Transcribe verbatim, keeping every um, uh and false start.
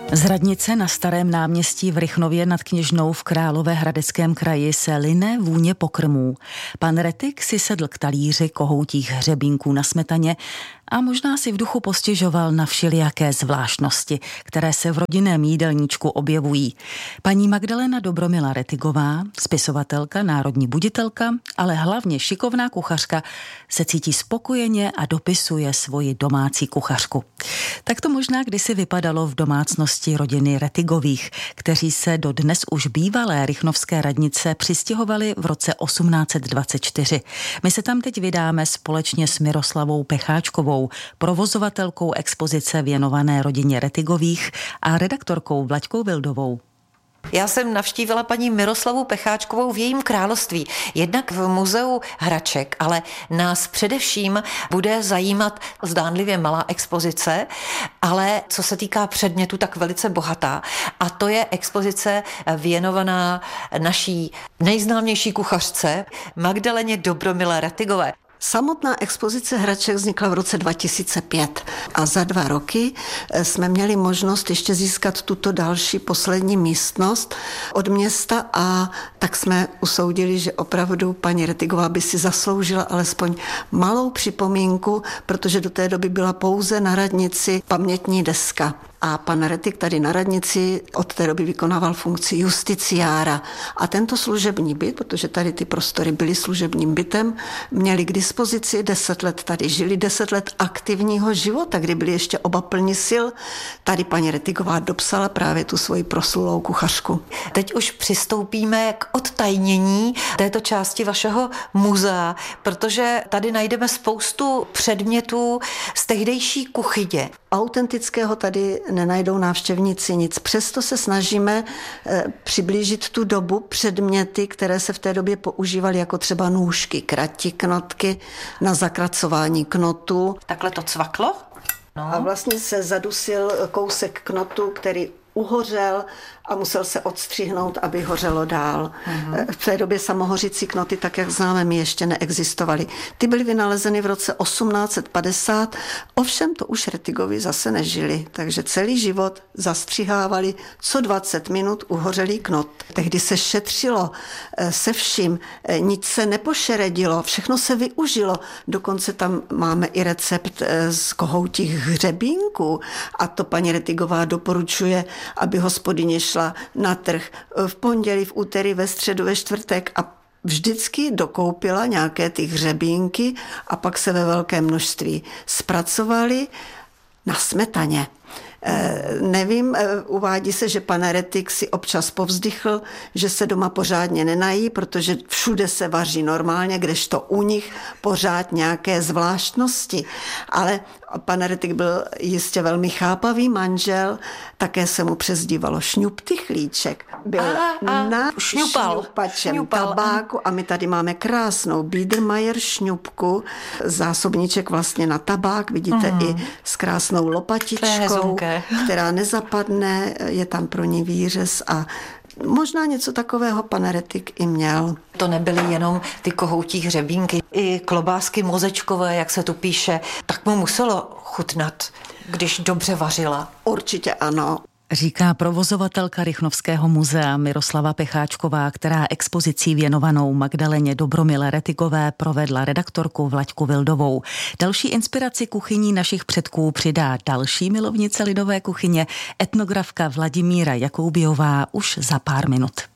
Z radnice na Starém náměstí v Rychnově nad Kněžnou v Královéhradeckém kraji se line vůně pokrmů. Pan Retik si sedl k talíři kohoutích hřebínků na smetaně a možná si v duchu postěžoval na všelijaké zvláštnosti, které se v rodinném jídelníčku objevují. Paní Magdalena Dobromila Retigová, spisovatelka, národní buditelka, ale hlavně šikovná kuchařka, se cítí spokojeně a dopisuje svoji domácí kuchařku. Tak to možná kdysi vypadalo v domácnosti rodiny Retigových, kteří se do dnes už bývalé rychnovské radnice přistěhovali v roce osmnáct dvacet čtyři. My se tam teď vydáme společně s Miroslavou Pecháčkovou, provozovatelkou expozice věnované rodině Retigových a redaktorkou Vlaďkou Vildovou. Já jsem navštívila paní Miroslavu Pecháčkovou v jejím království, jednak v muzeu hraček, ale nás především bude zajímat zdánlivě malá expozice, ale co se týká předmětu, tak velice bohatá. A to je expozice věnovaná naší nejznámější kuchařce Magdaleně Dobromile Retigové. Samotná expozice hraček vznikla v roce dva tisíce pět a za dva roky jsme měli možnost ještě získat tuto další poslední místnost od města a tak jsme usoudili, že opravdu paní Retigová by si zasloužila alespoň malou připomínku, protože do té doby byla pouze na radnici pamětní deska. A pan Retik tady na radnici od té doby vykonával funkci justiciára. A tento služební byt, protože tady ty prostory byly služebním bytem, měli k dispozici, deset let tady žili, deset let aktivního života, kdy byli ještě oba plni sil. Tady paní Retigová dopsala právě tu svoji proslulou kuchařku. Teď už přistoupíme k odtajnění této části vašeho muzea, protože tady najdeme spoustu předmětů z tehdejší kuchyně. Autentického tady nenajdou návštěvníci nic. Přesto se snažíme e, přiblížit tu dobu, předměty, které se v té době používaly, jako třeba nůžky, krati, knotky na zakracování knotu. Takhle to cvaklo? No. A vlastně se zadusil kousek knotu, který uhořel a musel se odstřihnout, aby hořelo dál. Uh-huh. V té době samohořící knoty, tak jak známe, my ještě neexistovaly. Ty byly vynalezeny v roce osmnáct padesát, ovšem to už Retigovi zase nežili, takže celý život zastřihávali co dvacet minut uhořelý knot. Tehdy se šetřilo se vším, nic se nepošeredilo, všechno se využilo. Dokonce tam máme i recept z kohoutích hřebínků a to paní Retigová doporučuje, aby hospodyně šla na trh v pondělí, v úterý, ve středu, ve čtvrtek a vždycky dokoupila nějaké ty hřebínky a pak se ve velké množství zpracovaly na smetaně. Eh, nevím, eh, uvádí se, že pan Retik si občas povzdychl, že se doma pořádně nenají, protože všude se vaří normálně, kdežto u nich pořád nějaké zvláštnosti. Ale pan Retik byl jistě velmi chápavý manžel, také se mu přezdívalo Šňuptychlíček. Byl a, a, na šňupačem šňupal. tabáku a my tady máme krásnou Biedermeier šňupku, zásobníček vlastně na tabák, vidíte mm. i s krásnou lopatičkou, která nezapadne, je tam pro ní výřez a možná něco takového pan Retik i měl. To nebyly jenom ty kohoutí hřebínky, i klobásky mozečkové, jak se tu píše, tak mu muselo chutnat, když dobře vařila. Určitě ano. Říká provozovatelka Rychnovského muzea Miroslava Pecháčková, která expozicí věnovanou Magdaleně Dobromile Retigové provedla redaktorku Vlaďku Vildovou. Další inspiraci kuchyní našich předků přidá další milovnice lidové kuchyně, etnografka Vladimíra Jakoubiová už za pár minut.